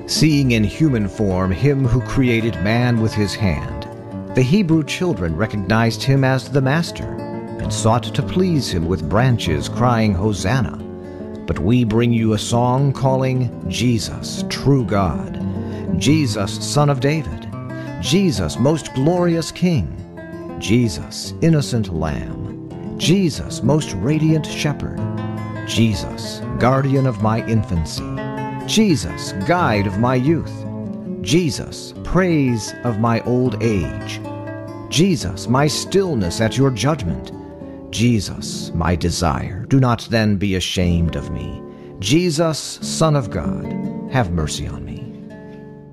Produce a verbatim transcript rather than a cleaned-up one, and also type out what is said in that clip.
Seeing in human form him who created man with his hand, the Hebrew children recognized him as the Master and sought to please him with branches, crying, Hosanna. But we bring you a song calling, Jesus, true God, Jesus, Son of David, Jesus, most glorious King, Jesus, innocent Lamb, Jesus, most radiant Shepherd, Jesus, guardian of my infancy, Jesus, guide of my youth, Jesus, praise of my old age, Jesus, my stillness at your judgment, Jesus, my desire, do not then be ashamed of me. Jesus, Son of God, have mercy on me.